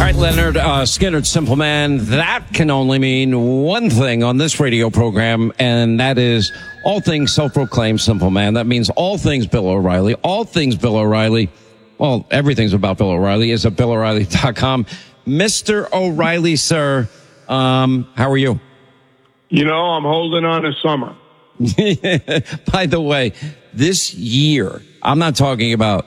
right, Leonard Skinner, Simple Man. That can only mean one thing on this radio program, and that is all things self-proclaimed Simple Man. That means all things Bill O'Reilly. All things Bill O'Reilly. Well, everything's about Bill O'Reilly is at BillO'Reilly.com. Mr. O'Reilly, sir, how are you? You know, I'm holding on to summer. By the way, this year, I'm not talking about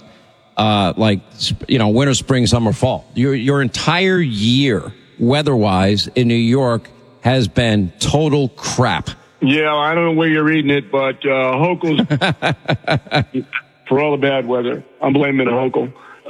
winter, spring, summer, fall. Your entire year, weather-wise, in New York has been total crap. Yeah, I don't know where you're reading it, but Hochul's for all the bad weather. I'm blaming Hochul.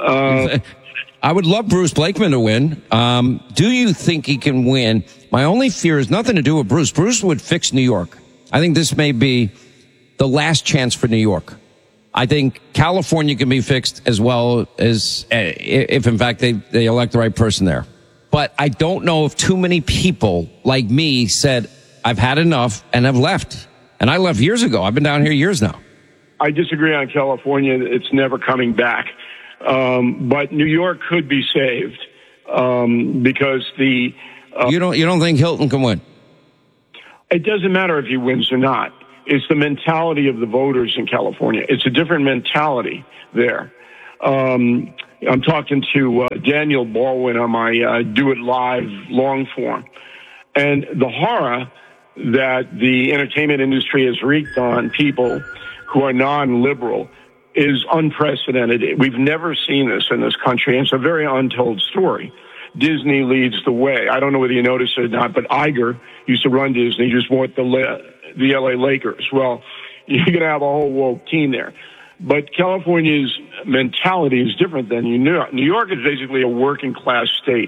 I would love Bruce Blakeman to win. Do you think he can win? My only fear is nothing to do with Bruce. Bruce would fix New York. I think this may be the last chance for New York. I think California can be fixed as well as if, in fact, they elect the right person there. But I don't know if too many people like me said, I've had enough and have left. And I left years ago. I've been down here years now. I disagree on California. It's never coming back. But New York could be saved because the... You don't think Hilton can win? It doesn't matter if he wins or not. It's the mentality of the voters in California. It's a different mentality there. I'm talking to Daniel Baldwin on my Do It Live long form. And the horror that the entertainment industry has wreaked on people who are non-liberal is unprecedented. We've never seen this in this country. And it's a very untold story. Disney leads the way. I don't know whether you noticed it or not, but Iger used to run Disney, just bought the LA Lakers. Well, you're going to have a whole woke team there. But California's mentality is different than New York. New York is basically a working class state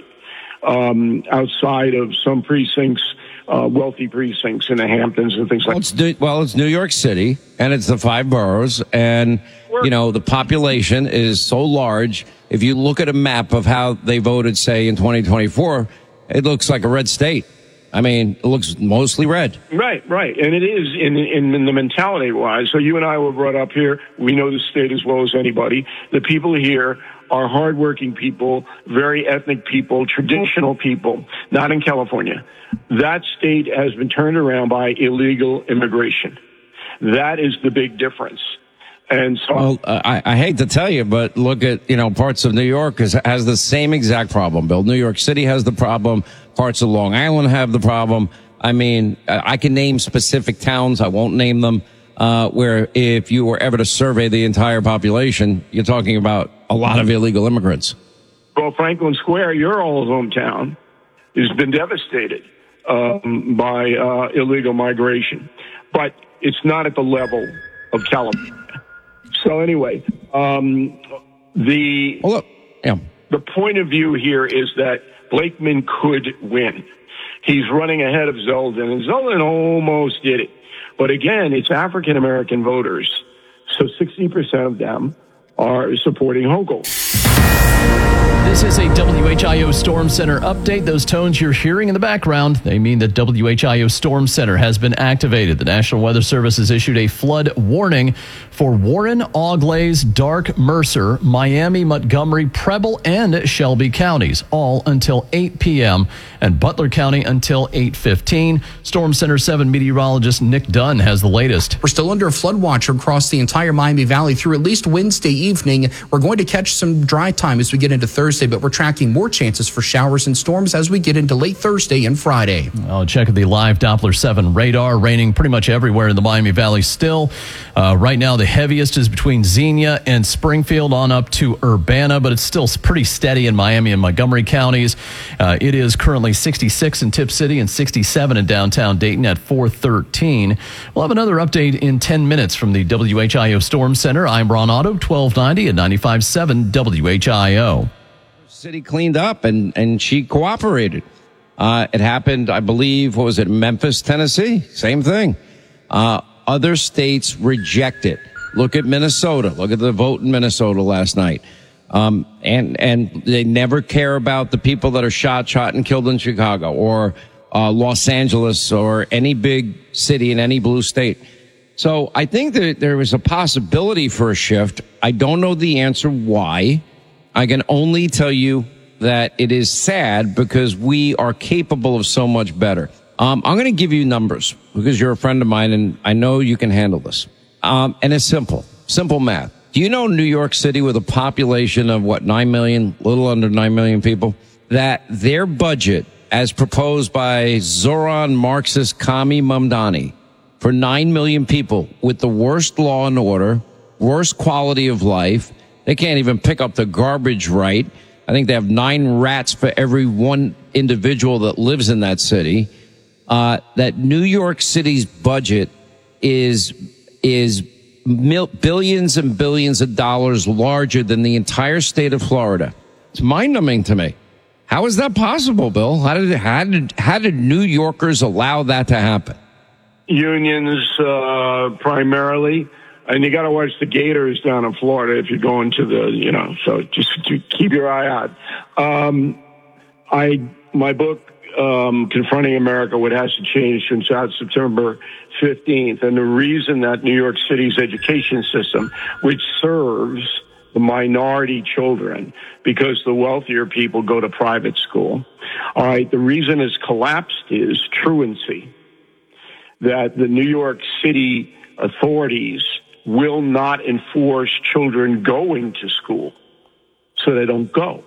outside of some precincts, wealthy precincts in the Hamptons and things like that. It's New York City, and it's the 5 boroughs, and, the population is so large. If you look at a map of how they voted, say, in 2024, it looks like a red state. I mean, it looks mostly red. Right. And it is in the mentality-wise. So you and I were brought up here. We know the state as well as anybody. The people here are hardworking people, very ethnic people, traditional people, not in California. That state has been turned around by illegal immigration. That is the big difference. And so, well, I hate to tell you, but look at, parts of New York has the same exact problem, Bill. New York City has the problem. Parts of Long Island have the problem. I mean, I can name specific towns. I won't name them, where if you were ever to survey the entire population, you're talking about a lot of illegal immigrants. Well, Franklin Square, your old hometown, has been devastated by illegal migration. But it's not at the level of California. So anyway, the point of view here is that Blakeman could win. He's running ahead of Zeldin, and Zeldin almost did it. But again, it's African-American voters. So 60% of them are supporting Hochul. This is a WHIO Storm Center update. Those tones you're hearing in the background, they mean that WHIO Storm Center has been activated. The National Weather Service has issued a flood warning for Warren, Auglaize, Dark, Mercer, Miami, Montgomery, Preble, and Shelby counties, all until 8 p.m., and Butler County until 8:15. Storm Center 7 meteorologist Nick Dunn has the latest. We're still under a flood watch across the entire Miami Valley through at least Wednesday evening. We're going to catch some dry time as we get into Thursday, but we're tracking more chances for showers and storms as we get into late Thursday and Friday. I'll check the live Doppler 7 radar. Raining pretty much everywhere in the Miami Valley still. Right now, the heaviest is between Xenia and Springfield on up to Urbana, but it's still pretty steady in Miami and Montgomery counties. It is currently 66 in Tip City and 67 in downtown Dayton at 413. We'll have another update in 10 minutes from the WHIO Storm Center. I'm Ron Otto, 1290 and 95.7 WHIO. City cleaned up and she cooperated. It happened, I believe, Memphis, Tennessee? Same thing. Other states reject it. Look at Minnesota. Look at the vote in Minnesota last night. And they never care about the people that are shot and killed in Chicago or Los Angeles or any big city in any blue state. So I think that there is a possibility for a shift. I don't know the answer why. I can only tell you that it is sad because we are capable of so much better. I'm going to give you numbers because you're a friend of mine and I know you can handle this. And it's simple math. Do you know New York City, with a population of 9 million, little under 9 million people, that their budget, as proposed by Zoran Marxist Kami Mamdani, for 9 million people with the worst law and order, worst quality of life, they can't even pick up the garbage right. I think they have 9 rats for every one individual that lives in that city. That New York City's budget is billions and billions of dollars larger than the entire state of Florida. It's mind-numbing to me. How is that possible, Bill? How did New Yorkers allow that to happen? Unions, primarily. And you got to watch the Gators down in Florida if you're going to the, so just keep your eye out. My book, Confronting America, What Has to Change, comes out September 15th. And the reason that New York City's education system, which serves the minority children because the wealthier people go to private school, all right, the reason it's collapsed is truancy. That the New York City authorities will not enforce children going to school, so they don't go.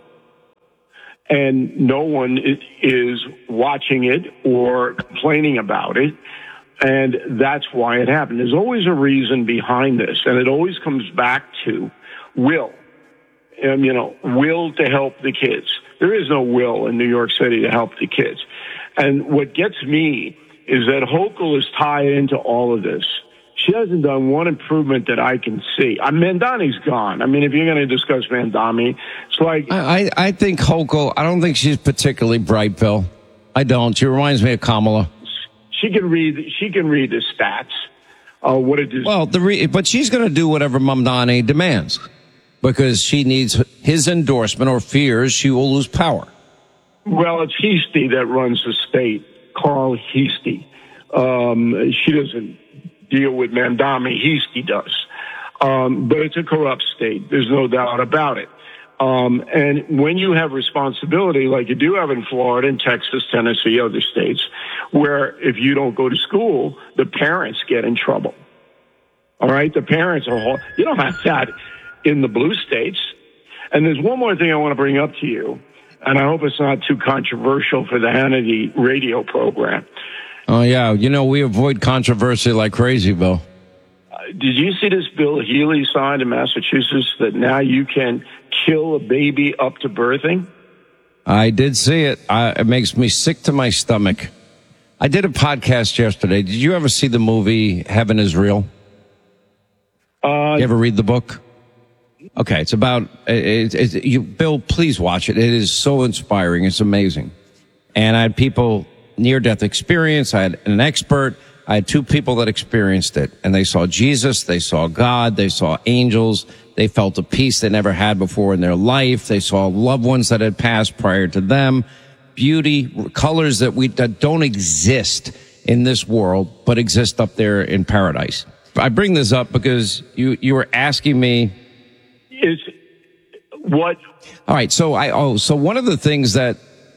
And no one is watching it or complaining about it. And that's why it happened. There's always a reason behind this, and it always comes back to will. And, will to help the kids. There is no will in New York City to help the kids. And what gets me is that Hochul is tied into all of this. She hasn't done one improvement that I can see. Mamdani's gone. I mean, if you're going to discuss Mamdani, it's like... I think Hochul, I don't think she's particularly bright, Bill. I don't. She reminds me of Kamala. She can read the stats. What it is. Well, but she's going to do whatever Mamdani demands because she needs his endorsement or fears she will lose power. Well, it's Heastie that runs the state, Carl Heastie. She doesn't deal with Mamdani. Heastie does. But it's a corrupt state. There's no doubt about it. And when you have responsibility, like you do have in Florida and Texas, Tennessee, other states, where if you don't go to school, the parents get in trouble. All right? The parents are, you don't have that in the blue states. And there's one more thing I want to bring up to you, and I hope it's not too controversial for the Hannity radio program. Oh, yeah. We avoid controversy like crazy, Bill. Did you see this bill Healy signed in Massachusetts that now you can kill a baby up to birthing? I did see it. It makes me sick to my stomach. I did a podcast yesterday. Did you ever see the movie Heaven is Real? You ever read the book? Okay, it's about Bill, please watch it. It is so inspiring. It's amazing. And I had people near-death experience. I had an expert. I had 2 people that experienced it, and they saw Jesus, they saw God, they saw angels, they felt a peace they never had before in their life, they saw loved ones that had passed prior to them, beauty, colors that don't exist in this world, but exist up there in paradise. I bring this up because you were asking me. Is what? All right, so one of the things that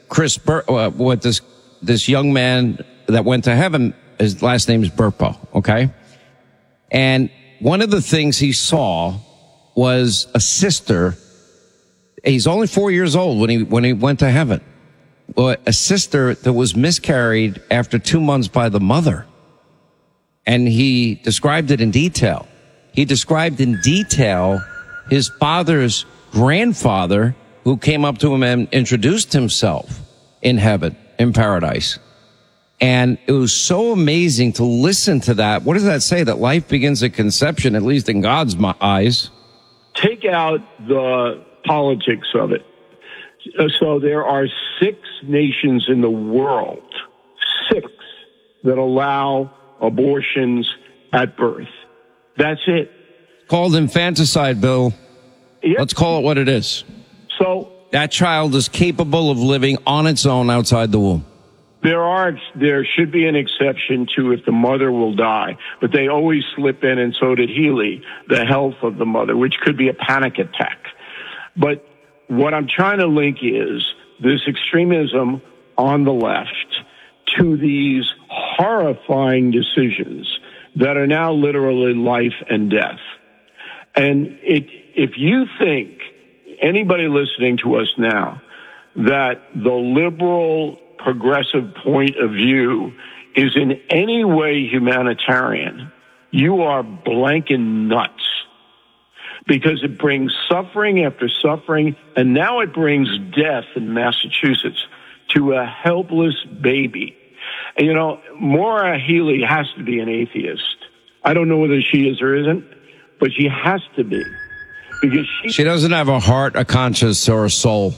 this young man that went to heaven, his last name is Burpo, okay? And one of the things he saw was a sister. He's only 4 years old when he went to heaven. Well, a sister that was miscarried after 2 months by the mother. And he described it in detail. He described in detail his father's grandfather who came up to him and introduced himself in heaven, in paradise. And it was so amazing to listen to that. What does that say? That life begins at conception, at least in God's eyes. Take out the politics of it. So there are 6 nations in the world, 6, that allow abortions at birth. That's it. Called infanticide, Bill. Yep. Let's call it what it is. So that child is capable of living on its own outside the womb. There should be an exception to if the mother will die, but they always slip in, and so did Healy, the health of the mother, which could be a panic attack. But what I'm trying to link is this extremism on the left to these horrifying decisions that are now literally life and death. And if you think, anybody listening to us now, that the liberal progressive point of view is in any way humanitarian, you are blanking nuts. Because it brings suffering after suffering, and now it brings death in Massachusetts to a helpless baby. And, you know, Maura Healey has to be an atheist. I don't know whether she is or isn't, but she has to be. Because she doesn't have a heart, a conscience, or a soul.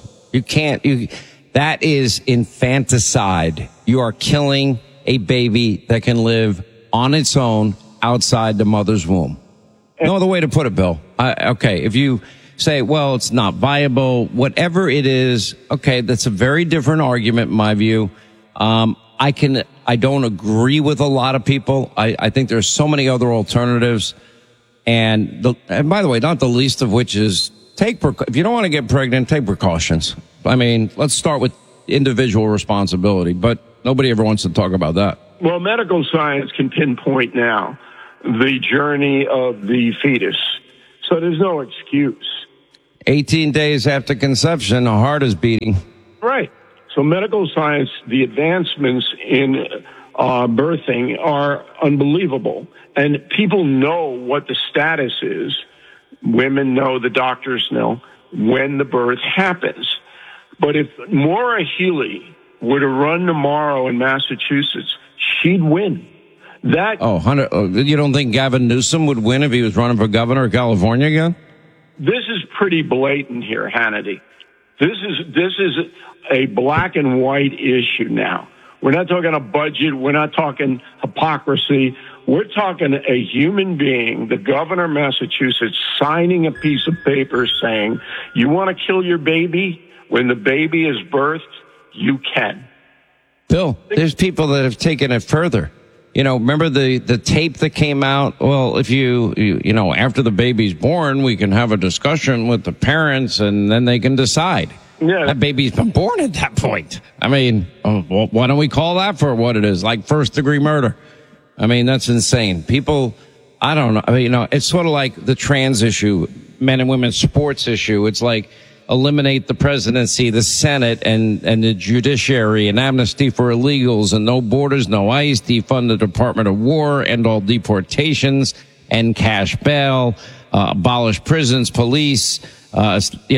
That is infanticide. You are killing a baby that can live on its own outside the mother's womb. No other way to put it, Bill. Okay, if you say, well, it's not viable, whatever it is, okay, that's a very different argument in my view. I don't agree with a lot of people. I think there's so many other alternatives. And by the way, not the least of which is if you don't want to get pregnant, take precautions. I mean, let's start with individual responsibility, but nobody ever wants to talk about that. Well, medical science can pinpoint now the journey of the fetus. So there's no excuse. 18 days after conception, the heart is beating. Right. So medical science, the advancements in birthing are unbelievable. And people know what the status is. Women know, the doctors know, when the birth happens. But if Maura Healey were to run tomorrow in Massachusetts, she'd win. Hunter, you don't think Gavin Newsom would win if he was running for governor of California again? This is pretty blatant here, Hannity. This is a black and white issue now. We're not talking a budget. We're not talking hypocrisy. We're talking a human being, the governor of Massachusetts, signing a piece of paper saying, you want to kill your baby? When the baby is birthed, you can. Bill, there's people that have taken it further. You know, remember the tape that came out? Well, if you after the baby's born, we can have a discussion with the parents and then they can decide. Yeah. That baby's been born at that point. I mean, well, why don't we call that for what it is? Like first-degree murder. I mean, that's insane. People, I don't know. I mean, it's sort of like the trans issue, men and women's sports issue. It's like eliminate the presidency, the Senate, and the judiciary, and amnesty for illegals, and no borders, no ICE, defund the Department of War, end all deportations, end cash bail, abolish prisons, police, a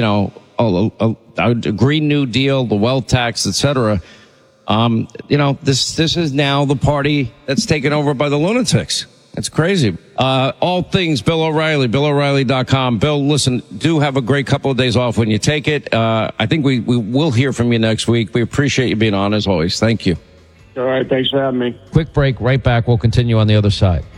Green New Deal, the wealth tax, etc. This is now the party that's taken over by the lunatics. It's crazy. All things Bill O'Reilly, BillO'Reilly.com. Bill, listen, do have a great couple of days off when you take it. I think we will hear from you next week. We appreciate you being on as always. Thank you. All right. Thanks for having me. Quick break. Right back. We'll continue on the other side.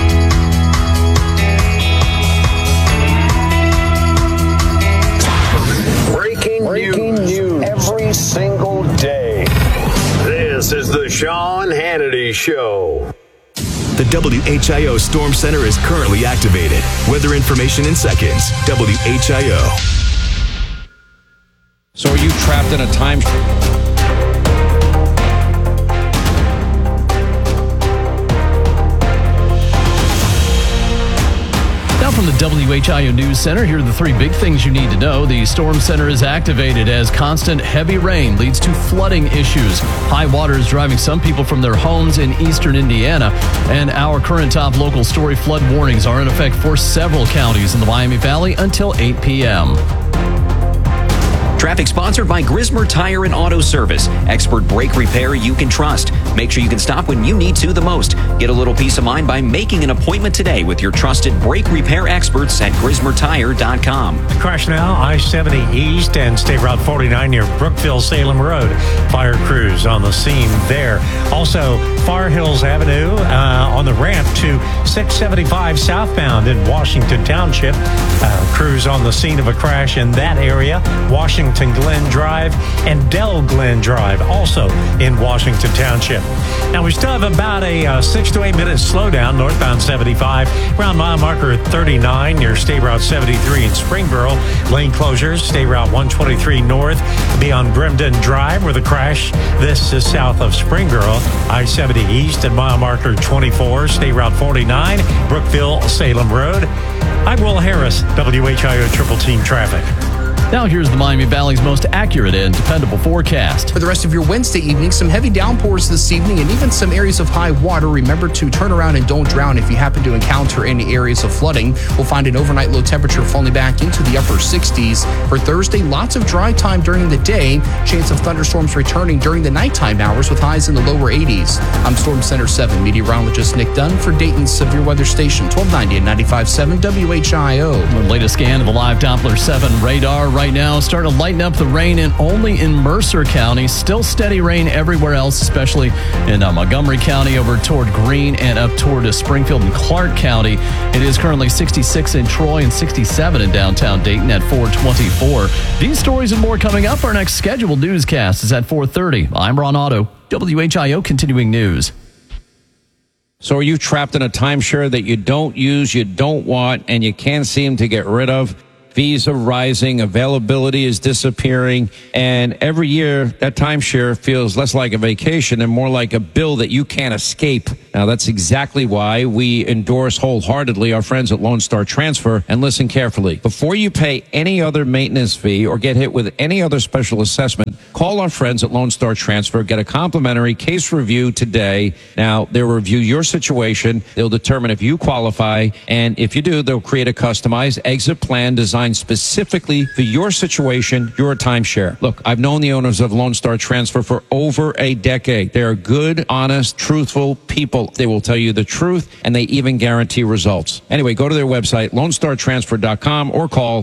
Breaking news every single day. This is the Sean Hannity Show. The WHIO Storm Center is currently activated. Weather information in seconds. WHIO. So are you trapped in a time... Now from the WHIO News Center, here are the three big things you need to know. The Storm Center is activated as constant heavy rain leads to flooding issues. High water is driving some people from their homes in eastern Indiana. And our current top local story, flood warnings are in effect for several counties in the Miami Valley until 8 p.m. Traffic sponsored by Grismer Tire and Auto Service. Expert brake repair you can trust. Make sure you can stop when you need to the most. Get a little peace of mind by making an appointment today with your trusted brake repair experts at GrismerTire.com. Crash now, I-70 East and State Route 49 near Brookville-Salem Road. Fire crews on the scene there. Also, Far Hills Avenue on the ramp to 675 southbound in Washington Township. Crews on the scene of a crash in that area. Washington in Glen Drive, and Del Glen Drive, also in Washington Township. Now, we still have about a 6 to 8 minute slowdown northbound 75, around mile marker 39 near State Route 73 in Springboro. Lane closures, State Route 123 north, beyond Brimden Drive where the crash. This is south of Springboro. I-70 east at mile marker 24, State Route 49, Brookville, Salem Road. I'm Will Harris, WHIO Triple Team Traffic. Now here's the Miami Valley's most accurate and dependable forecast. For the rest of your Wednesday evening, some heavy downpours this evening and even some areas of high water. Remember to turn around and don't drown if you happen to encounter any areas of flooding. We'll find an overnight low temperature falling back into the upper 60s. For Thursday, lots of dry time during the day. Chance of thunderstorms returning during the nighttime hours with highs in the lower 80s. I'm Storm Center 7 meteorologist Nick Dunn for Dayton's Severe Weather Station, 1290 and 95.7 WHIO. The latest scan of the live Doppler 7 radar right now starting to lighten up the rain and only in Mercer County. Still steady rain everywhere else, especially in Montgomery County over toward Greene and up toward Springfield and Clark County. It is currently 66 in Troy and 67 in downtown Dayton at 424. These stories and more coming up. Our next scheduled newscast is at 4:30. I'm Ron Otto, WHIO Continuing News. So are you trapped in a timeshare that you don't use, you don't want, and you can't seem to get rid of? Fees are rising, availability is disappearing, and every year that timeshare feels less like a vacation and more like a bill that you can't escape. Now, that's exactly why we endorse wholeheartedly our friends at Lone Star Transfer, and listen carefully. Before you pay any other maintenance fee or get hit with any other special assessment, call our friends at Lone Star Transfer. Get a complimentary case review today. Now, they'll review your situation. They'll determine if you qualify, and if you do, they'll create a customized exit plan designed specifically for your situation, your timeshare. Look, I've known the owners of Lone Star Transfer for over a decade. They're good, honest, truthful people. They will tell you the truth, and they even guarantee results. Anyway, go to their website, LoneStarTransfer.com, or call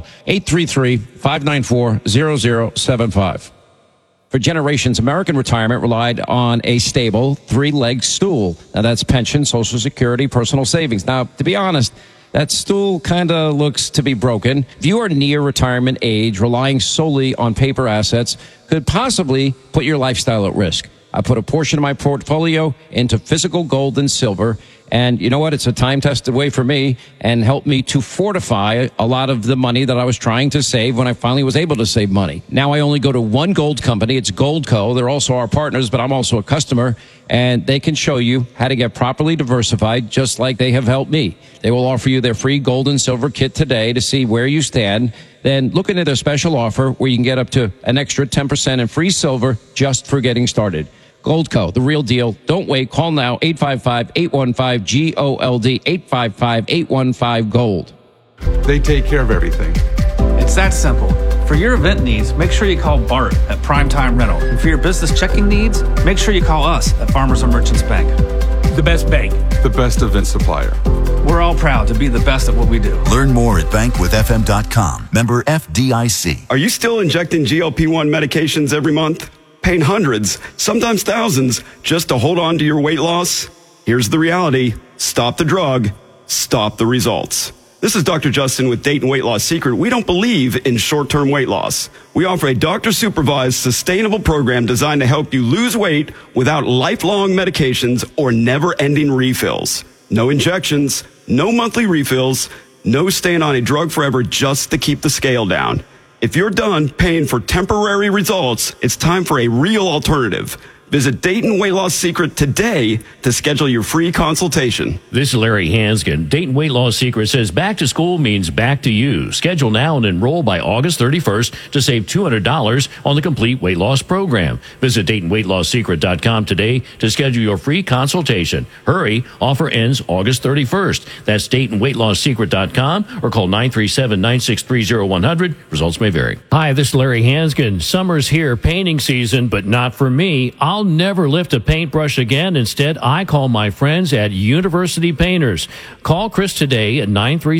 833-594-0075. For generations, American retirement relied on a stable, three-legged stool. Now, that's pension, Social Security, personal savings. Now, to be honest, that stool kind of looks to be broken. If you are near retirement age, relying solely on paper assets could possibly put your lifestyle at risk. I put a portion of my portfolio into physical gold and silver, and you know what? It's a time-tested way for me and helped me to fortify a lot of the money that I was trying to save when I finally was able to save money. Now I only go to one gold company. It's Goldco. They're also our partners, but I'm also a customer, and they can show you how to get properly diversified just like they have helped me. They will offer you their free gold and silver kit today to see where you stand. Then look into their special offer where you can get up to an extra 10% in free silver just for getting started. Goldco, the real deal. Don't wait. Call now, 855-815-GOLD, 855-815-GOLD. They take care of everything. It's that simple. For your event needs, make sure you call Bart at Primetime Rental. And for your business checking needs, make sure you call us at Farmers and Merchants Bank. The best bank. The best event supplier. We're all proud to be the best at what we do. Learn more at bankwithfm.com. Member FDIC. Are you still injecting GLP-1 medications every month? Paying hundreds, sometimes thousands, just to hold on to your weight loss? Here's the reality. Stop the drug. Stop the results. This is Dr. Justin with Dayton Weight Loss Secret. We don't believe in short-term weight loss. We offer a doctor-supervised, sustainable program designed to help you lose weight without lifelong medications or never-ending refills. No injections, no monthly refills, no staying on a drug forever just to keep the scale down. If you're done paying for temporary results, it's time for a real alternative. Visit Dayton Weight Loss Secret today to schedule your free consultation. This is Larry Hanskin. Dayton Weight Loss Secret says back to school means back to you. Schedule now and enroll by August 31st to save $200 on the complete weight loss program. Visit DaytonWeightLossSecret.com today to schedule your free consultation. Hurry, offer ends August 31st. That's DaytonWeightLossSecret.com or call 937-963-0100. Results may vary. Hi, this is Larry Hanskin. Summer's here, painting season, but not for me. I'll never lift a paintbrush again. Instead, I call my friends at University Painters. Call Chris today at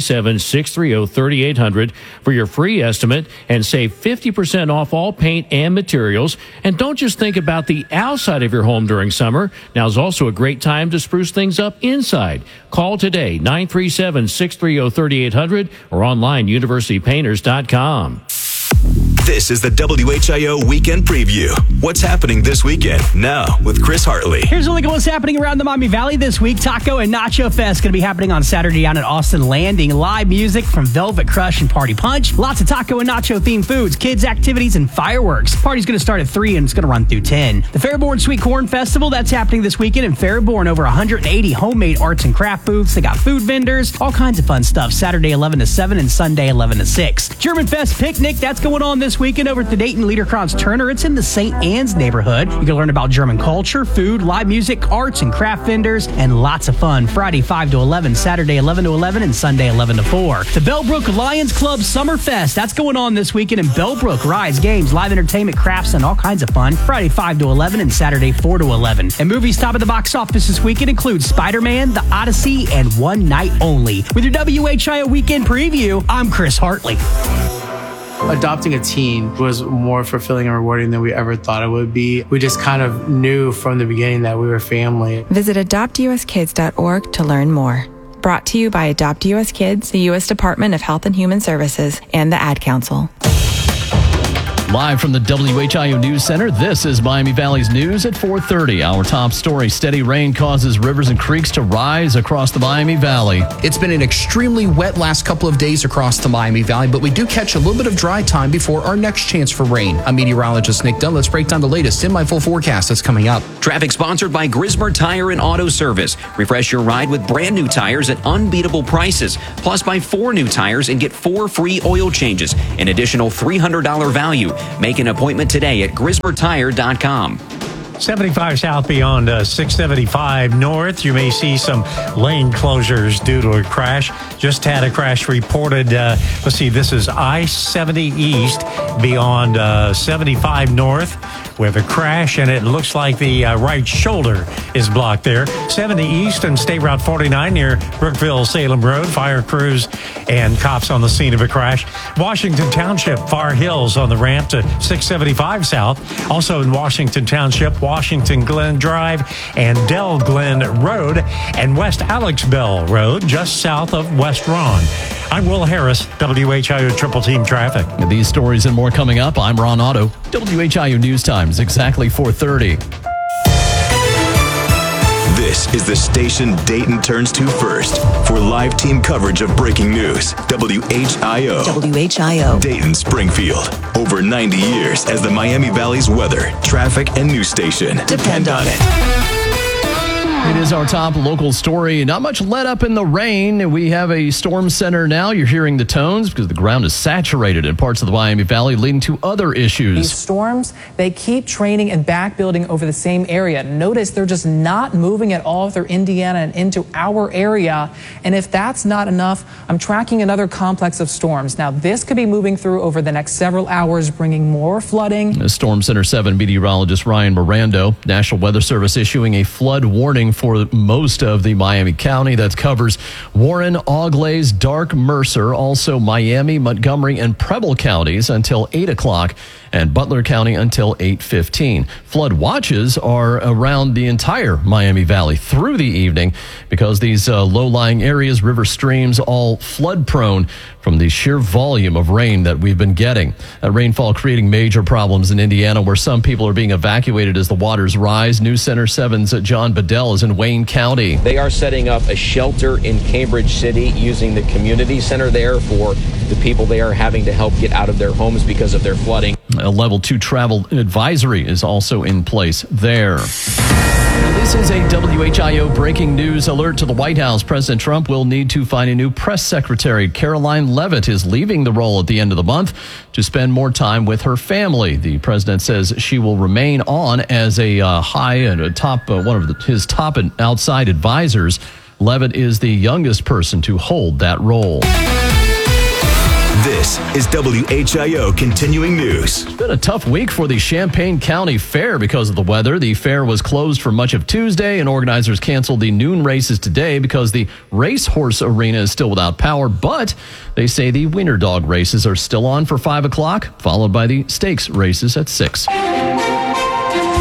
937-630-3800 for your free estimate and save 50% off all paint and materials. And don't just think about the outside of your home during summer. Now's also a great time to spruce things up inside. Call today, 937-630-3800 or online, universitypainters.com. This is the WHIO Weekend Preview. What's happening this weekend? Now with Chris Hartley. Here's a look at what's happening around the Miami Valley this week. Taco and Nacho Fest going to be happening on Saturday down at Austin Landing. Live music from Velvet Crush and Party Punch. Lots of taco and nacho themed foods, kids activities, and fireworks. Party's going to start at 3 and it's going to run through 10. The Fairborn Sweet Corn Festival, that's happening this weekend in Fairborn. Over 180 homemade arts and craft booths. They got food vendors, all kinds of fun stuff. Saturday 11 to 7 and Sunday 11 to 6. German Fest Picnic, that's going on this weekend over at the Dayton Liederkranz Turner. It's in the St. Anne's neighborhood. You can learn about German culture, food, live music, arts, and craft vendors, and lots of fun. Friday 5 to 11, Saturday 11 to 11, and Sunday 11 to 4. The Bellbrook Lions Club Summer Fest, that's going on this weekend in Bellbrook. Rides, games, live entertainment, crafts, and all kinds of fun. Friday 5 to 11 and Saturday 4 to 11. And movies top of the box office this weekend include Spider-Man, The Odyssey, and One Night Only. With your WHIO Weekend Preview, I'm Chris Hartley. Adopting a teen was more fulfilling and rewarding than we ever thought it would be. We just kind of knew from the beginning that we were family. Visit adoptuskids.org to learn more. Brought to you by Adopt US Kids, the U.S. Department of Health and Human Services, and the Ad Council. Live from the WHIO News Center, this is Miami Valley's news at 4:30. Our top story, steady rain causes rivers and creeks to rise across the Miami Valley. It's been an extremely wet last couple of days across the Miami Valley, but we do catch a little bit of dry time before our next chance for rain. I'm meteorologist Nick Dunn. Let's break down the latest in my full forecast that's coming up. Traffic sponsored by Grismer Tire and Auto Service. Refresh your ride with brand new tires at unbeatable prices. Plus, buy 4 new tires and get 4 free oil changes, an additional $300 value. Make an appointment today at GrismerTire.com. 75 south beyond 675 north. You may see some lane closures due to a crash. Just had a crash reported. Let's see, this is I-70 east beyond 75 north. We have a crash, and it looks like the right shoulder is blocked there. 70 east and State Route 49 near Brookville-Salem Road. Fire crews and cops on the scene of a crash. Washington Township, Far Hills on the ramp to 675 south. Also in Washington Township, Washington Glen Drive and Del Glen Road and West Alex Bell Road just south of West Ron. I'm Will Harris, WHIO Triple Team Traffic. And these stories and more coming up. I'm Ron Otto. WHIO News Times, exactly 4:30. This is the station Dayton turns to first for live team coverage of breaking news. WHIO. WHIO. Dayton Springfield. Over 90 years as the Miami Valley's weather, traffic, and news station. Depend on it. It is our top local story. Not much let up in the rain. We have a storm center now. You're hearing the tones because the ground is saturated in parts of the Miami Valley, leading to other issues. These storms, they keep training and back building over the same area. Notice they're just not moving at all through Indiana and into our area. And if that's not enough, I'm tracking another complex of storms. Now, this could be moving through over the next several hours, bringing more flooding. Storm Center 7 meteorologist Ryan Mirando, National Weather Service issuing a flood warning for most of the Miami County. That covers Warren, Auglaize, Dark, Mercer, also Miami, Montgomery, and Preble counties until 8 o'clock, and Butler County until 8:15. Flood watches are around the entire Miami Valley through the evening because these low-lying areas, river streams, all flood-prone from the sheer volume of rain that we've been getting. That rainfall creating major problems in Indiana where some people are being evacuated as the waters rise. News Center 7's John Bedell is in Wayne County. They are setting up a shelter in Cambridge City using the community center there for the people they are having to help get out of their homes because of their flooding. A level 2 travel advisory is also in place there. This is a WHIO breaking news alert to the White House. President Trump will need to find a new press secretary. Caroline Leavitt is leaving the role at the end of the month to spend more time with her family. The president says she will remain on as a high and a top one of his top and outside advisors. Leavitt is the youngest person to hold that role. This is WHIO Continuing News. It's been a tough week for the Champaign County Fair because of the weather. The fair was closed for much of Tuesday, and organizers canceled the noon races today because the racehorse arena is still without power. But they say the winter dog races are still on for 5 o'clock, followed by the stakes races at 6. Now we'll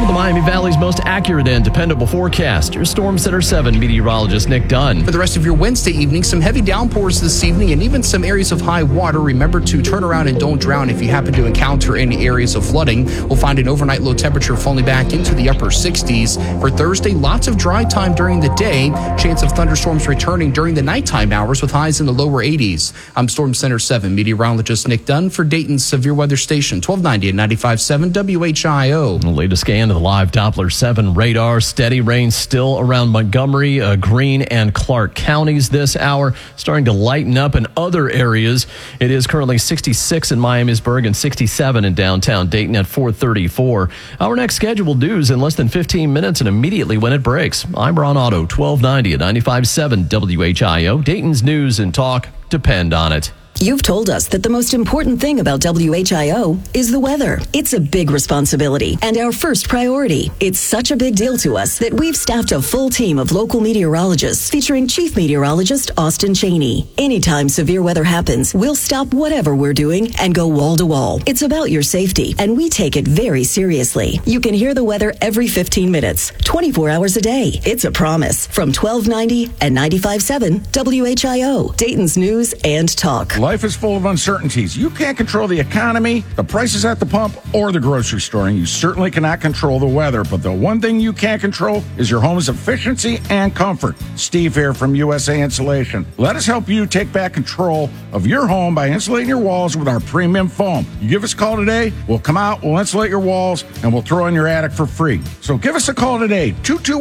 the Miami Valley's most accurate and dependable forecast. Your Storm Center 7 meteorologist Nick Dunn. For the rest of your Wednesday evening, some heavy downpours this evening and even some areas of high water. Remember to turn around and don't drown if you happen to encounter any areas of flooding. We'll find an overnight low temperature falling back into the upper 60s. For Thursday, lots of dry time during the day. Chance of thunderstorms returning during the nighttime hours with highs in the lower 80s. I'm Storm Center 7 meteorologist Nick Dunn for Dayton's Severe Weather Station, 1290 and 95.7 WHIO. The latest scan of the live Doppler 7 radar. Steady rain still around Montgomery, Greene, and Clark counties this hour. Starting to lighten up in other areas. It is currently 66 in Miamisburg and 67 in downtown Dayton at 4:34. Our next scheduled news in less than 15 minutes and immediately when it breaks. I'm Ron Otto, 1290 at 95.7 WHIO. Dayton's news and talk depend on it. You've told us that the most important thing about WHIO is the weather. It's a big responsibility and our first priority. It's such a big deal to us that we've staffed a full team of local meteorologists featuring Chief Meteorologist Austin Cheney. Anytime severe weather happens, we'll stop whatever we're doing and go wall to wall. It's about your safety, and we take it very seriously. You can hear the weather every 15 minutes, 24 hours a day. It's a promise from 1290 and 95.7 WHIO, Dayton's news and talk. Life is full of uncertainties. You can't control the economy, the prices at the pump, or the grocery store, and you certainly cannot control the weather. But the one thing you can control is your home's efficiency and comfort. Steve here from USA Insulation. Let us help you take back control of your home by insulating your walls with our premium foam. You give us a call today, we'll come out, we'll insulate your walls, and we'll throw in your attic for free. So give us a call today,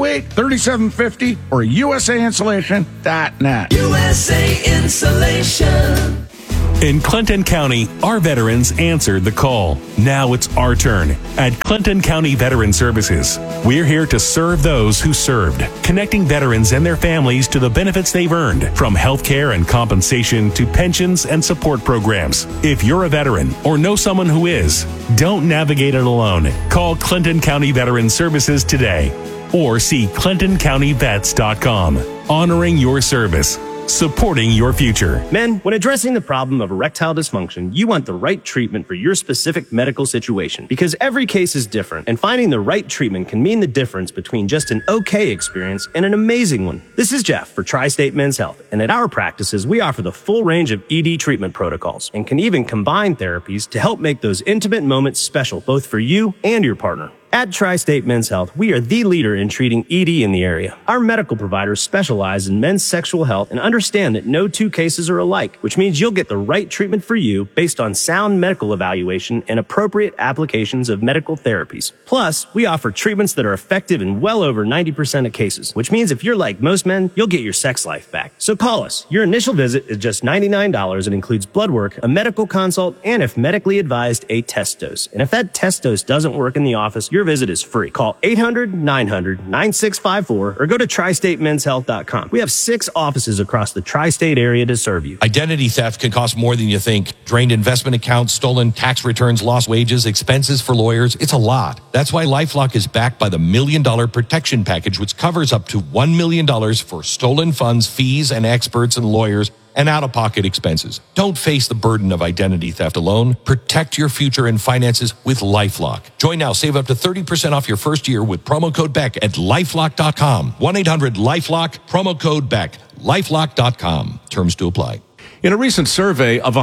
228-3750 or usainsulation.net. USA Insulation. In Clinton County, our veterans answered the call. Now it's our turn. At Clinton County Veteran Services, we're here to serve those who served, connecting veterans and their families to the benefits they've earned, from health care and compensation to pensions and support programs. If you're a veteran or know someone who is, don't navigate it alone. Call Clinton County Veteran Services today or see ClintonCountyVets.com. Honoring your service, supporting your future. Men, when addressing the problem of erectile dysfunction, you want the right treatment for your specific medical situation because every case is different, and finding the right treatment can mean the difference between just an okay experience and an amazing one. This is Jeff for Tri-State Men's Health, and at our practices, we offer the full range of ED treatment protocols and can even combine therapies to help make those intimate moments special both for you and your partner. At Tri-State Men's Health, we are the leader in treating ED in the area. Our medical providers specialize in men's sexual health and understand that no two cases are alike, which means you'll get the right treatment for you based on sound medical evaluation and appropriate applications of medical therapies. Plus, we offer treatments that are effective in well over 90% of cases, which means if you're like most men, you'll get your sex life back. So call us. Your initial visit is just $99 and includes blood work, a medical consult, and if medically advised, a test dose. And if that test dose doesn't work in the office, your visit is free. Call 800-900-9654 or go to TriStateMen'sHealth.com. We have 6 offices across the tri-state area to serve you. Identity theft can cost more than you think. Drained investment accounts, stolen tax returns, lost wages, expenses for lawyers. It's a lot. That's why LifeLock is backed by the $1 Million Protection Package, which covers up to $1 million for stolen funds, fees, and experts and lawyers and out-of-pocket expenses. Don't face the burden of identity theft alone. Protect your future and finances with LifeLock. Join now. Save up to 30% off your first year with promo code BECK at LifeLock.com. 1-800-LifeLock, promo code BECK. LifeLock.com. Terms to apply. In a recent survey of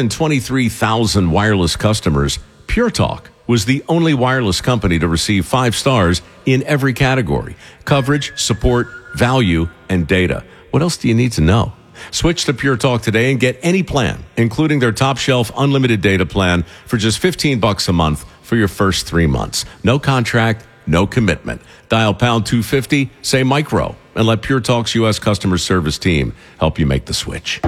123,000 wireless customers, Pure Talk was the only wireless company to receive 5 stars in every category: coverage, support, value, and data. What else do you need to know? Switch to Pure Talk today and get any plan, including their top shelf unlimited data plan for just $15 a month for your first 3 months. No contract, no commitment. Dial pound 250, say micro, and let Pure Talk's U.S. customer service team help you make the switch.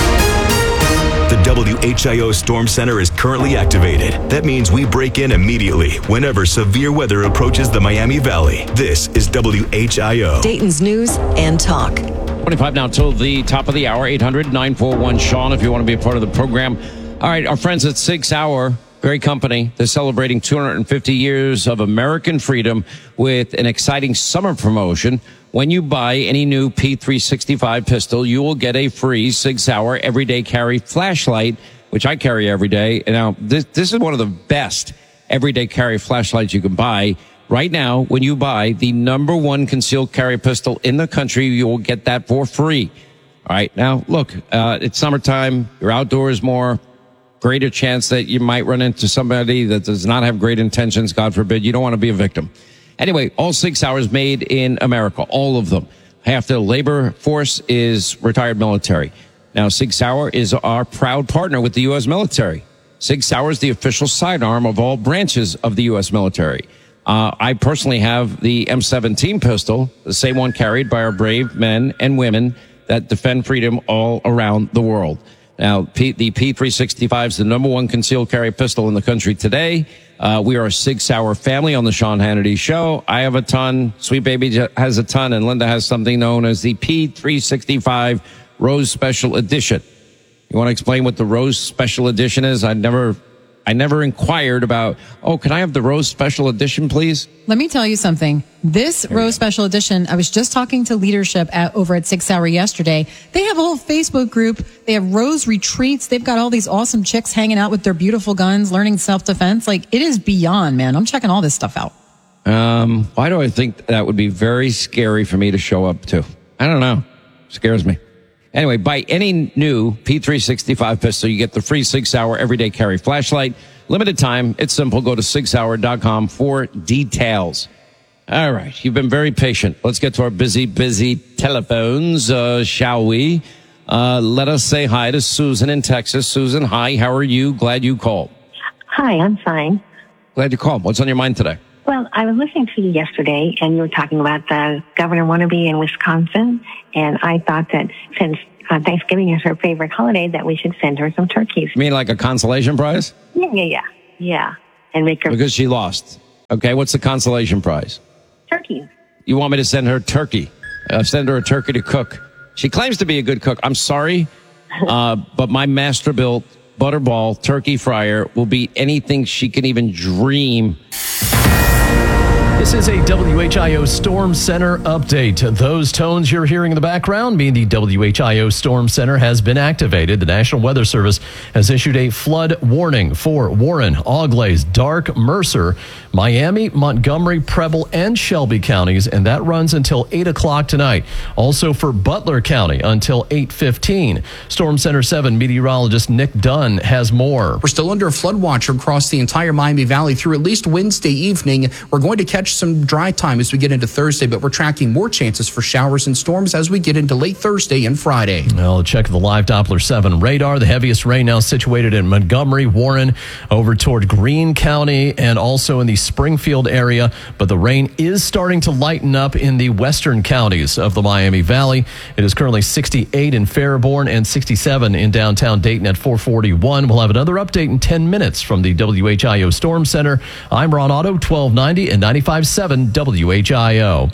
The WHIO Storm Center is currently activated. That means we break in immediately whenever severe weather approaches the Miami Valley. This is WHIO. Dayton's news and talk. 25 now till the top of the hour, 800-941-SEAN if you want to be a part of the program. All right, our friends at Sig Sauer, great company. They're celebrating 250 years of American freedom with an exciting summer promotion. When you buy any new P365 pistol, you will get a free Sig Sauer everyday carry flashlight, which I carry every day. And now, this is one of the best everyday carry flashlights you can buy. Right now, when you buy the number one concealed carry pistol in the country, you will get that for free. All right. Now, look, it's summertime. You're outdoors more. Greater chance that you might run into somebody that does not have great intentions. God forbid. You don't want to be a victim. Anyway, all 6 hours made in America. All of them. Half the labor force is retired military. Now, Sig Sauer is our proud partner with the U.S. military. Sig Sauer is the official sidearm of all branches of the U.S. military. I personally have the M17 pistol, the same one carried by our brave men and women that defend freedom all around the world. Now, the P365 is the number one concealed carry pistol in the country today. We are a Sig Sauer family on the Sean Hannity Show. I have a ton, Sweet Baby has a ton, and Linda has something known as the P365 Rose Special Edition. You want to explain what the Rose Special Edition is? I never inquired about, can I have the Rose Special Edition, please? Let me tell you something. This Rose Special Edition, I was just talking to leadership over at 6 Hour yesterday. They have a whole Facebook group. They have Rose retreats. They've got all these awesome chicks hanging out with their beautiful guns, learning self-defense. Like, it is beyond, man. I'm checking all this stuff out. Why do I think that would be very scary for me to show up to? I don't know. Scares me. Anyway, buy any new P365 pistol. You get the free 6 Hour everyday carry flashlight. Limited time. It's simple. Go to 6hour.com for details. All right. You've been very patient. Let's get to our busy telephones, shall we? Let us say hi to Susan in Texas. Susan, hi. How are you? Glad you called. Hi, I'm fine. Glad you called. What's on your mind today? Well, I was listening to you yesterday, and you were talking about the governor wannabe in Wisconsin, and I thought that since Thanksgiving is her favorite holiday, that we should send her some turkeys. You mean like a consolation prize? Yeah. And make her... Because she lost. Okay, what's the consolation prize? Turkey. You want me to send her turkey? Send her a turkey to cook. She claims to be a good cook. I'm sorry, but my master-built Butterball turkey fryer will beat anything she can even dream. This is a WHIO Storm Center update. Those tones you're hearing in the background mean the WHIO Storm Center has been activated. The National Weather Service has issued a flood warning for Warren, Auglaize, Darke, Mercer, Miami, Montgomery, Preble, and Shelby counties, and that runs until 8 o'clock tonight. Also for Butler County until 8:15. Storm Center 7 meteorologist Nick Dunn has more. We're still under a flood watch across the entire Miami Valley through at least Wednesday evening. We're going to catch some dry time as we get into Thursday, but we're tracking more chances for showers and storms as we get into late Thursday and Friday. Well, check the live Doppler 7 radar. The heaviest rain now situated in Montgomery, Warren, over toward Greene County, and also in the Springfield area. But the rain is starting to lighten up in the western counties of the Miami Valley. It is currently 68 in Fairborn and 67 in downtown Dayton at 441. We'll have another update in 10 minutes from the WHIO Storm Center. I'm Ron Otto, 1290 and 95.7 WHIO.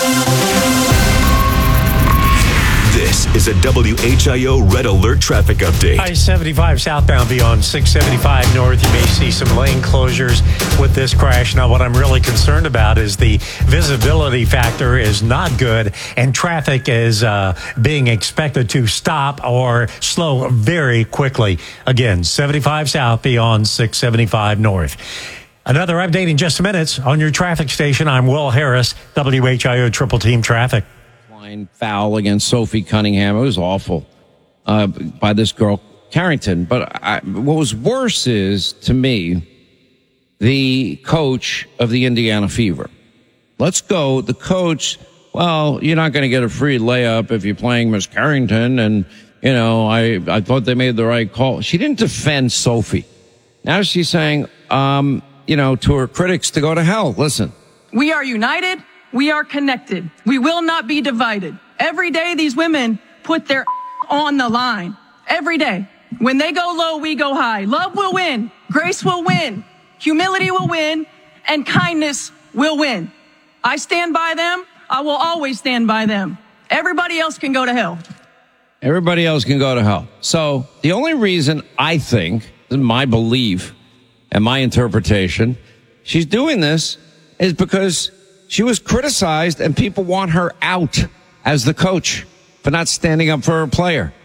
This is a WHIO Red Alert traffic update. I-75 southbound beyond 675 north. You may see some lane closures with this crash. Now, what I'm really concerned about is the visibility factor is not good, and traffic is being expected to stop or slow very quickly. Again, 75 south beyond 675 north. Another update in just minutes on your traffic station. I'm Will Harris, WHIO Triple Team Traffic. Foul against Sophie Cunningham. It was awful by this girl, Carrington. But what was worse is, to me, the coach of the Indiana Fever. Let's go. The coach, well, you're not going to get a free layup if you're playing Miss Carrington. And, you know, I thought they made the right call. She didn't defend Sophie. Now she's saying, you know, to her critics to go to hell. Listen. We are united. We are connected. We will not be divided. Every day these women put their on the line. Every day. When they go low, we go high. Love will win. Grace will win. Humility will win. And kindness will win. I stand by them. I will always stand by them. Everybody else can go to hell. Everybody else can go to hell. So the only reason I think, my belief and my interpretation, she's doing this is because she was criticized and people want her out as the coach for not standing up for her player.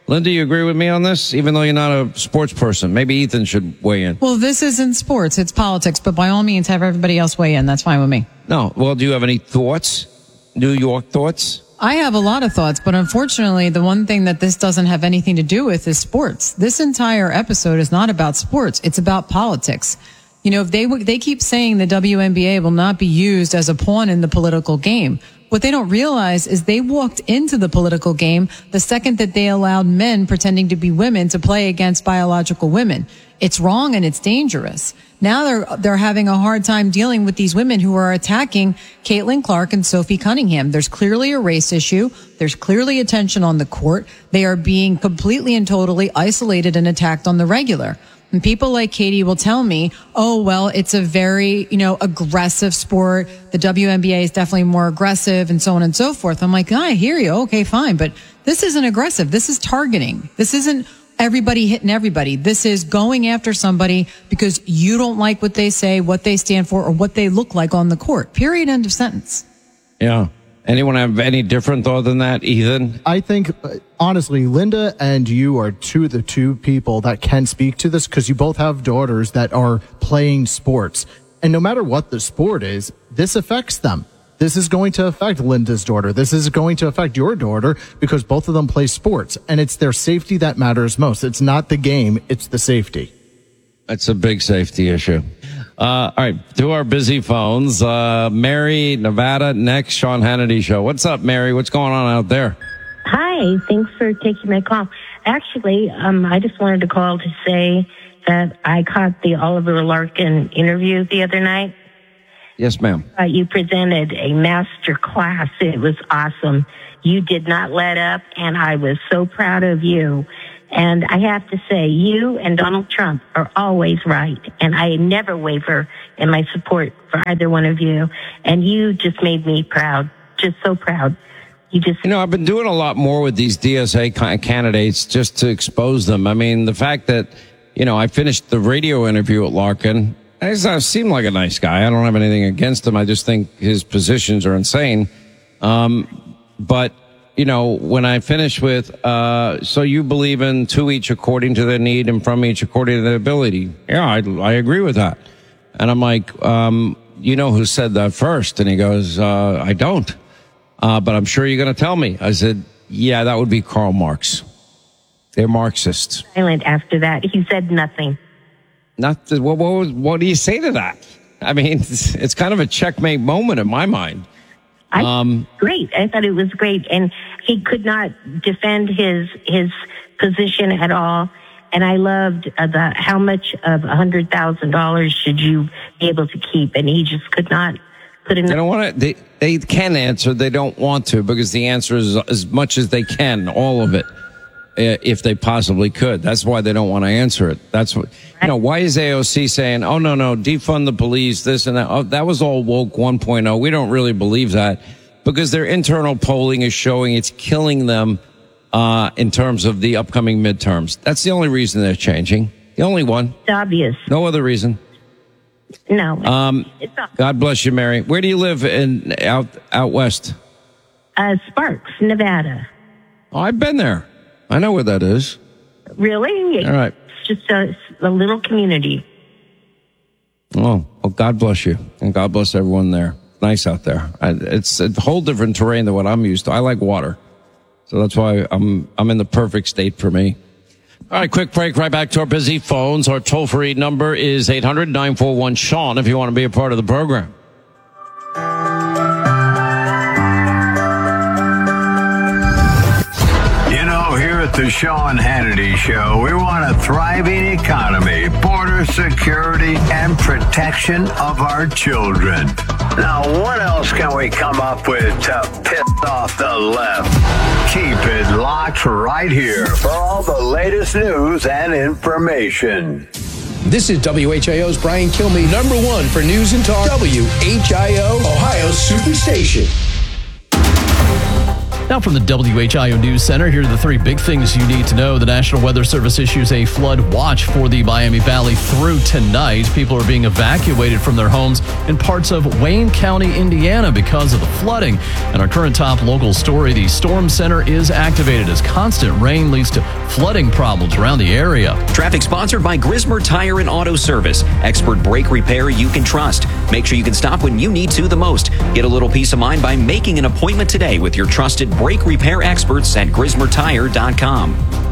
Linda, you agree with me on this? Even though you're not a sports person, maybe Ethan should weigh in. Well, this isn't sports, it's politics, but by all means, have everybody else weigh in. That's fine with me. No. Well, do you have any thoughts? New York thoughts? I have a lot of thoughts, but unfortunately, the one thing that this doesn't have anything to do with is sports. This entire episode is not about sports. It's about politics. You know, they keep saying the WNBA will not be used as a pawn in the political game. What they don't realize is they walked into the political game the second that they allowed men pretending to be women to play against biological women. It's wrong and it's dangerous. Now they're having a hard time dealing with these women who are attacking Caitlin Clark and Sophie Cunningham. There's clearly a race issue. There's clearly a tension on the court. They are being completely and totally isolated and attacked on the regular. And people like Katie will tell me, oh, well, it's a very, aggressive sport. The WNBA is definitely more aggressive and so on and so forth. I'm like, I hear you. Okay, fine. But this isn't aggressive. This is targeting. This isn't everybody hitting everybody. This is going after somebody because you don't like what they say, what they stand for, or what they look like on the court. Period. End of sentence. Yeah. Anyone have any different thought than that, Ethan? I think, honestly, Linda and you are the two people that can speak to this because you both have daughters that are playing sports. And no matter what the sport is, this affects them. This is going to affect Linda's daughter. This is going to affect your daughter because both of them play sports. And it's their safety that matters most. It's not the game, it's the safety. That's a big safety issue. All right, to our busy phones. Mary, Nevada, next, Sean Hannity Show. What's up, Mary? What's going on out there? Hi, thanks for taking my call. Actually, I just wanted to call to say that I caught the Oliver Larkin interview the other night. Yes, ma'am. You presented a master class. It was awesome. You did not let up, and I was so proud of you. And I have to say, you and Donald Trump are always right. And I never waver in my support for either one of you. And you just made me proud. Just so proud. I've been doing a lot more with these DSA candidates just to expose them. I mean, the fact that, I finished the radio interview at Larkin. I seem like a nice guy. I don't have anything against him. I just think his positions are insane. But when I finish with, so you believe in to each according to their need and from each according to their ability. Yeah, I agree with that. And I'm like, who said that first? And he goes, I don't. But I'm sure you're going to tell me. I said, yeah, that would be Karl Marx. They're Marxists. Silent after that. He said nothing. What do you say to that? I mean, it's kind of a checkmate moment in my mind. Great. I thought it was great. And he could not defend his position at all. And I loved how much of $100,000 should you be able to keep? And he just could not put in. They don't want to. They can answer. They don't want to because the answer is as much as they can, all of it, if they possibly could. That's why they don't want to answer it. That's what. Why is AOC saying, oh, no, defund the police, this and that? Oh, that was all woke 1.0. We don't really believe that because their internal polling is showing it's killing them in terms of the upcoming midterms. That's the only reason they're changing. The only one. It's obvious. No other reason. No. God bless you, Mary. Where do you live out west? Sparks, Nevada. Oh, I've been there. I know where that is. Really? All right. It's just a little community. Oh, well, God bless you. And God bless everyone there. Nice out there. It's a whole different terrain than what I'm used to. I like water. So that's why I'm in the perfect state for me. All right, quick break. Right back to our busy phones. Our toll-free number is 800-941-SEAN if you want to be a part of the program. Here at the Sean Hannity Show, we want a thriving economy, border security, and protection of our children. Now, what else can we come up with to piss off the left? Keep it locked right here for all the latest news and information. This is WHIO's Brian Kilmeade, #1 for news and talk. WHIO, Ohio's Superstation. Now from the WHIO News Center, here are the three big things you need to know. The National Weather Service issues a flood watch for the Miami Valley through tonight. People are being evacuated from their homes in parts of Wayne County, Indiana because of the flooding. And our current top local story, the Storm Center is activated as constant rain leads to flooding problems around the area. Traffic sponsored by Grismer Tire and Auto Service. Expert brake repair you can trust. Make sure you can stop when you need to the most. Get a little peace of mind by making an appointment today with your trusted brake repair experts at GrismerTire.com.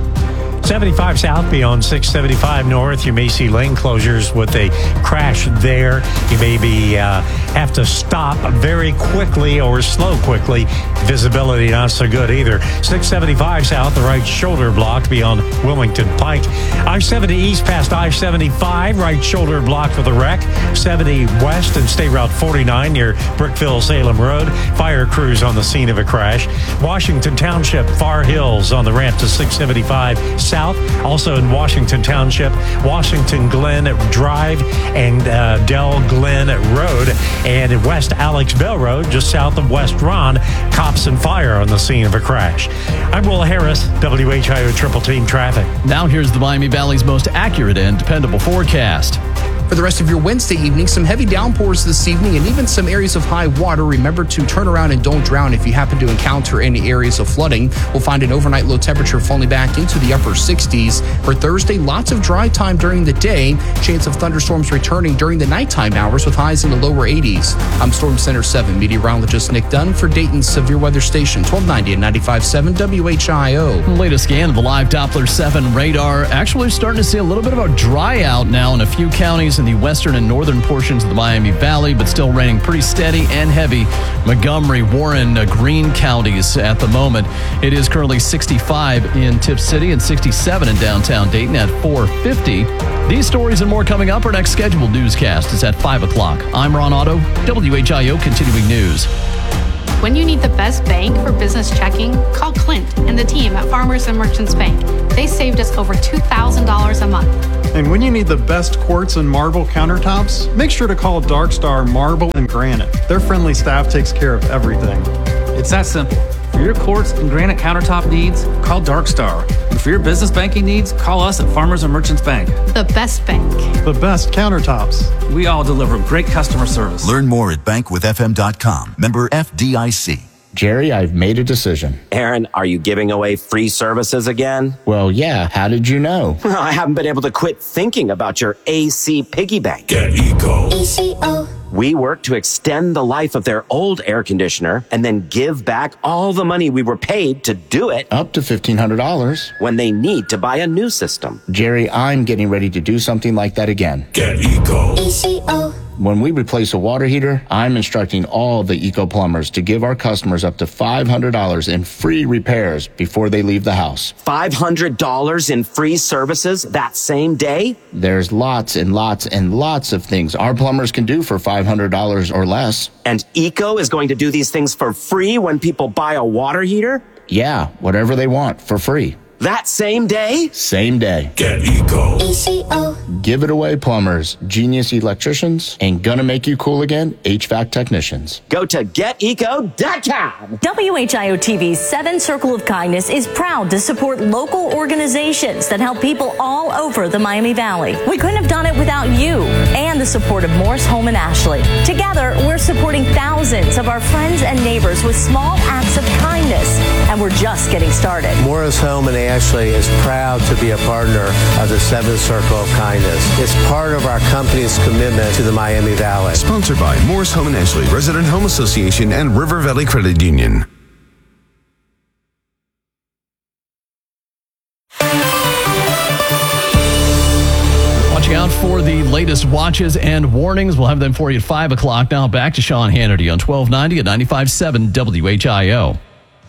75 south beyond 675 north. You may see lane closures with a crash there. You maybe have to stop very quickly or slow quickly. Visibility not so good either. 675 south, the right shoulder blocked beyond Wilmington Pike. I-70 east past I-75, right shoulder blocked with a wreck. 70 west and State Route 49 near Brookville Salem Road. Fire crews on the scene of a crash. Washington Township, Far Hills on the ramp to 675 south. Also in Washington Township, Washington Glen Drive and Del Glen Road, and in West Alex Bell Road, just south of West Ron, cops and fire on the scene of a crash. I'm Will Harris, WHIO Triple Team Traffic. Now here's the Miami Valley's most accurate and dependable forecast. For the rest of your Wednesday evening, some heavy downpours this evening and even some areas of high water. Remember to turn around and don't drown if you happen to encounter any areas of flooding. We'll find an overnight low temperature falling back into the upper 60s. For Thursday, lots of dry time during the day. Chance of thunderstorms returning during the nighttime hours with highs in the lower 80s. I'm Storm Center 7 meteorologist Nick Dunn for Dayton's Severe Weather Station, 1290 and 95.7 WHIO. The latest scan of the live Doppler 7 radar. Actually starting to see a little bit of a dry out now in a few counties in the western and northern portions of the Miami Valley, but still raining pretty steady and heavy. Montgomery, Warren, Greene counties at the moment. It is currently 65 in Tipp City and 67 in downtown Dayton at 450. These stories and more coming up. Our next scheduled newscast is at 5 o'clock. I'm Ron Otto, WHIO Continuing News. When you need the best bank for business checking, call Clint and the team at Farmers and Merchants Bank. They saved us over $2,000 a month. And when you need the best quartz and marble countertops, make sure to call Dark Star Marble and Granite. Their friendly staff takes care of everything. It's that simple. For your quartz and granite countertop needs, call Dark Star. And for your business banking needs, call us at Farmers and Merchants Bank. The best bank. The best countertops. We all deliver great customer service. Learn more at bankwithfm.com. Member FDIC. Jerry, I've made a decision. Aaron, are you giving away free services again? Well, yeah. How did you know? Well, I haven't been able to quit thinking about your AC piggy bank. Get Eco. ECO. We work to extend the life of their old air conditioner and then give back all the money we were paid to do it. Up to $1,500. When they need to buy a new system. Jerry, I'm getting ready to do something like that again. Get Eco. ECO. When we replace a water heater, I'm instructing all the Eco plumbers to give our customers up to $500 in free repairs before they leave the house. $500 in free services that same day? There's lots and lots and lots of things our plumbers can do for $500 or less. And Eco is going to do these things for free when people buy a water heater? Yeah, whatever they want for free. That same day? Same day. Get Eco. ECO. Give it away, plumbers, genius electricians, and gonna make you cool again, HVAC technicians. Go to geteco.com. WHIO TV's 7 Circle of Kindness is proud to support local organizations that help people all over the Miami Valley. We couldn't have done it without you and the support of Morris Home and Ashley. Together, we're supporting thousands of our friends and neighbors with small acts of kindness, and we're just getting started. Morris Home and Ashley is proud to be a partner of the 7th Circle of Kindness. It's part of our company's commitment to the Miami Valley. Sponsored by Morris Home and Ashley, Resident Home Association, and River Valley Credit Union. Watching out for the latest watches and warnings. We'll have them for you at 5 o'clock. Now back to Sean Hannity on 1290 at 95.7 WHIO.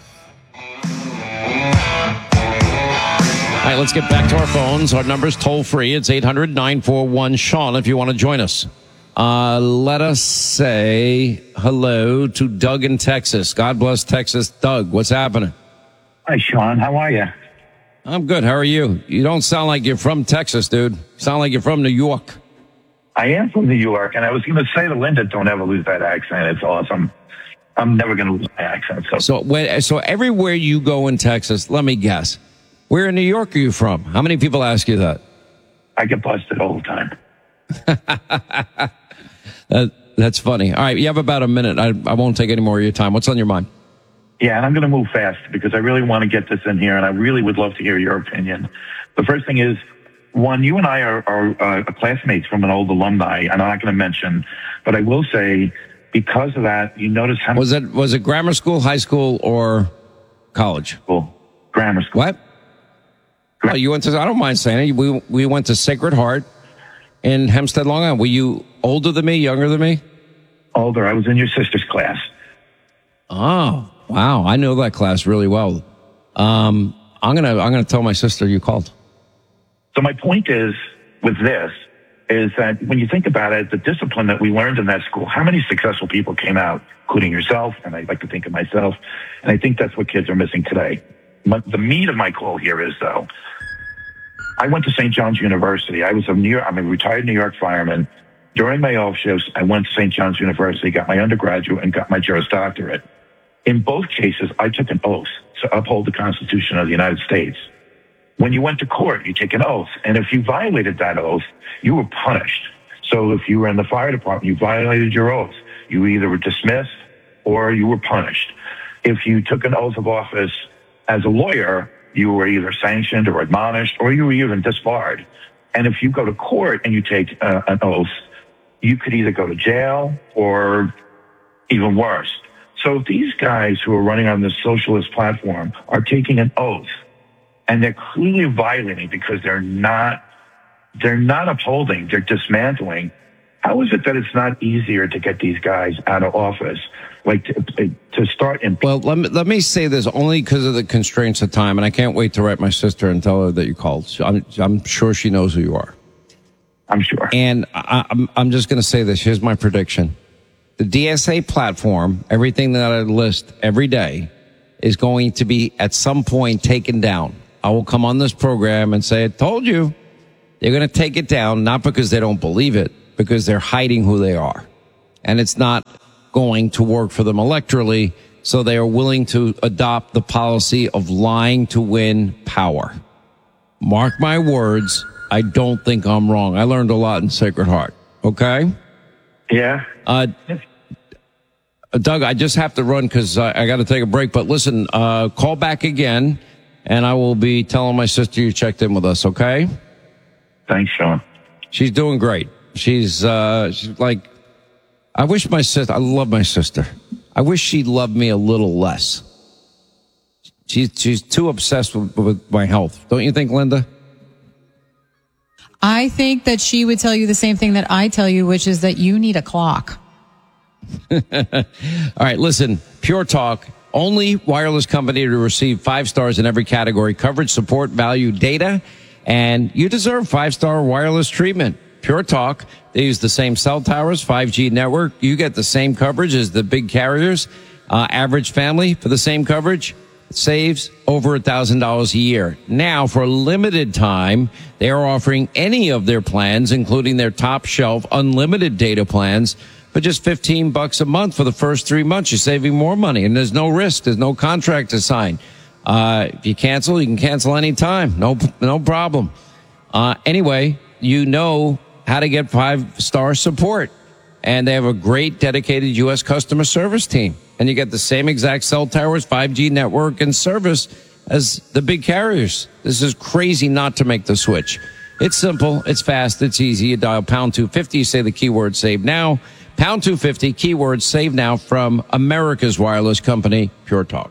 All right, let's get back to our phones. Our number's toll free. It's 800-941-SEAN if you want to join us. Let us say hello to Doug in Texas. God bless Texas. Doug, what's happening? Hi, Sean. How are you? I'm good. How are you? You don't sound like you're from Texas, dude. You sound like you're from New York. I am from New York, and I was going to say to Linda, don't ever lose that accent. It's awesome. I'm never going to lose my accent. So everywhere you go in Texas, let me guess, where in New York are you from? How many people ask you that? I get busted all the time. That's funny. All right, you have about a minute. I won't take any more of your time. What's on your mind? Yeah, and I'm going to move fast because I really want to get this in here, and I really would love to hear your opinion. The first thing is, one, you and I are classmates from an old alumni. I'm not going to mention, but I will say, because of that, you notice how was it grammar school, high school, or college? School, grammar school. What? Oh, you went to? I don't mind saying it. We went to Sacred Heart in Hempstead, Long Island. Were you older than me, younger than me? Older. I was in your sister's class. Oh, wow! I know that class really well. I'm gonna tell my sister you called. So my point is with this is that when you think about it, the discipline that we learned in that school, how many successful people came out, including yourself, and I like to think of myself, and I think that's what kids are missing today. The meat of my call here is, though, I went to St. John's University. I'm a retired New York fireman. During my off shifts, I went to St. John's University, got my undergraduate, and got my Juris Doctorate. In both cases, I took an oath to uphold the Constitution of the United States. When you went to court, you take an oath, and if you violated that oath, you were punished. So if you were in the fire department, you violated your oath. You either were dismissed or you were punished. If you took an oath of office as a lawyer, you were either sanctioned or admonished, or you were even disbarred. And if you go to court and you take an oath, you could either go to jail or even worse. So these guys who are running on this socialist platform are taking an oath, and they're clearly violating because they're not upholding, they're dismantling. How is it that it's not easier to get these guys out of office? Like to start in. Well, let me say this only because of the constraints of time, and I can't wait to write my sister and tell her that you called. I'm sure she knows who you are. I'm sure. And I'm just going to say this. Here's my prediction. The DSA platform, everything that I list every day, is going to be at some point taken down. I will come on this program and say, I told you. They're going to take it down, not because they don't believe it, because they're hiding who they are. And it's not going to work for them electorally, so they are willing to adopt the policy of lying to win power. Mark my words, I don't think I'm wrong. I learned a lot in Sacred Heart, okay? Yeah. Doug, I just have to run because I got to take a break, but listen, call back again, and I will be telling my sister you checked in with us, okay? Thanks, Sean. She's doing great. She's like, I love my sister. I wish she loved me a little less. She's too obsessed with my health. Don't you think, Linda? I think that she would tell you the same thing that I tell you, which is that you need a clock. All right, listen, Pure Talk, only wireless company to receive 5 stars in every category: coverage, support, value, data, and you deserve 5-star wireless treatment. Pure Talk, they use the same cell towers, 5G network. You get the same coverage as the big carriers. Average family for the same coverage saves over $1,000 a year. Now, for a limited time, they are offering any of their plans, including their top shelf unlimited data plans, for just $15 a month for the first 3 months. You're saving more money, and there's no risk. There's no contract to sign. If you cancel, you can cancel anytime. No problem. Anyway, you know how to get 5-star support. And they have a great dedicated U.S. customer service team. And you get the same exact cell towers, 5G network, and service as the big carriers. This is crazy not to make the switch. It's simple. It's fast. It's easy. You dial pound 250. You say the keyword save now. Pound 250, keyword save now from America's wireless company, Pure Talk.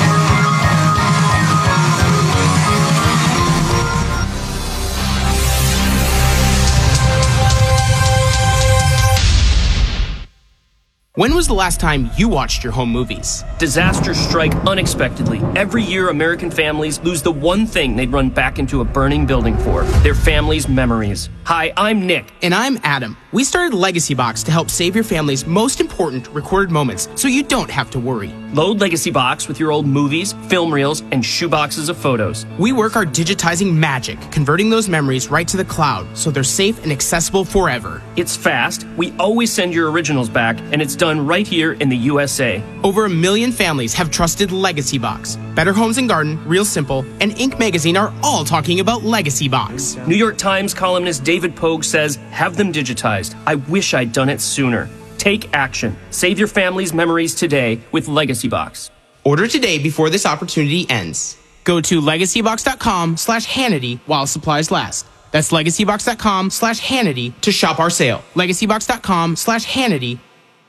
When was the last time you watched your home movies? Disasters strike unexpectedly. Every year, American families lose the one thing they'd run back into a burning building for: their family's memories. Hi, I'm Nick. And I'm Adam. We started Legacy Box to help save your family's most important recorded moments so you don't have to worry. Load Legacy Box with your old movies, film reels, and shoeboxes of photos. We work our digitizing magic, converting those memories right to the cloud so they're safe and accessible forever. It's fast. We always send your originals back, and it's done done right here in the USA. Over 1 million families have trusted Legacy Box. Better Homes and Garden, Real Simple, and Inc. magazine are all talking about Legacy Box. New York Times columnist David Pogue says, have them digitized. I wish I'd done it sooner. Take action. Save your family's memories today with Legacy Box. Order today before this opportunity ends. Go to legacybox.com/Hannity while supplies last. That's legacybox.com/Hannity to shop our sale. legacybox.com/Hannity.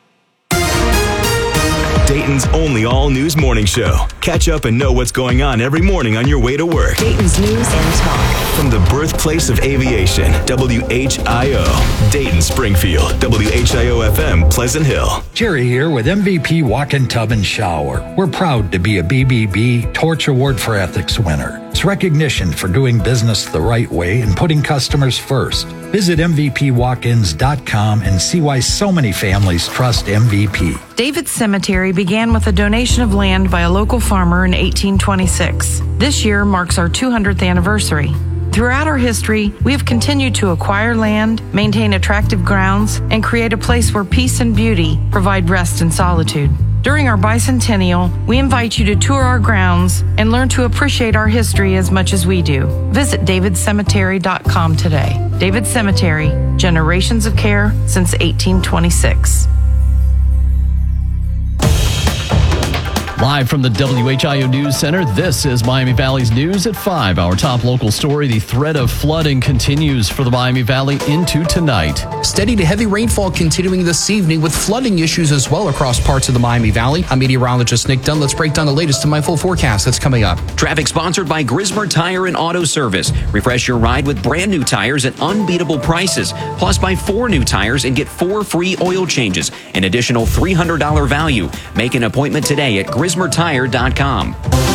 Dayton's only all-news morning show. Catch up and know what's going on every morning on your way to work. Dayton's News and Talk. From the birthplace of aviation, WHIO, Dayton, Springfield, WHIO-FM, Pleasant Hill. Jerry here with MVP Walk-In Tub and Shower. We're proud to be a BBB Torch Award for Ethics winner. It's recognition for doing business the right way and putting customers first. Visit MVPWalkIns.com and see why so many families trust MVP. David's Cemetery began with a donation of land by a local farmer in 1826. This year marks our 200th anniversary. Throughout our history, we have continued to acquire land, maintain attractive grounds, and create a place where peace and beauty provide rest and solitude. During our bicentennial, we invite you to tour our grounds and learn to appreciate our history as much as we do. Visit davidcemetery.com today. David Cemetery, generations of care since 1826. Live from the WHIO News Center, this is Miami Valley's News at 5. Our top local story, the threat of flooding continues for the Miami Valley into tonight. Steady to heavy rainfall continuing this evening with flooding issues as well across parts of the Miami Valley. I'm meteorologist Nick Dunn. Let's break down the latest in my full forecast that's coming up. Traffic sponsored by Grismer Tire and Auto Service. Refresh your ride with brand new tires at unbeatable prices. Plus, buy 4 new tires and get 4 free oil changes. An additional $300 value. Make an appointment today at GrismerTire.com.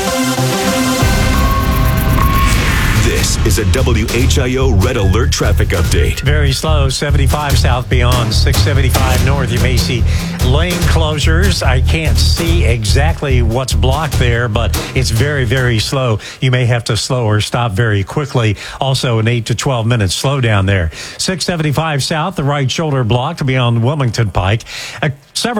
This is a WHIO Red Alert traffic update. Very slow, 75 south beyond 675 north. You may see lane closures. I can't see exactly what's blocked there, but it's very, very slow. You may have to slow or stop very quickly. Also, an 8 to 12 minute slowdown there. 675 south, the right shoulder blocked beyond Wilmington Pike. Several